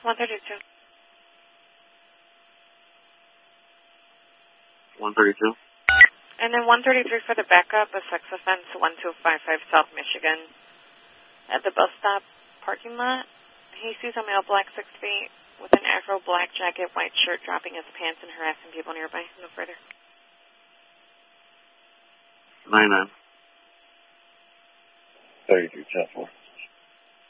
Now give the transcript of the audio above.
132. 132. And then 133 for the backup, a sex offense, 1255 South Michigan. At the bus stop parking lot, he sees a male black 6 feet with an afro, black jacket, white shirt, dropping his pants and harassing people nearby. No further. 99. 33, 10-4.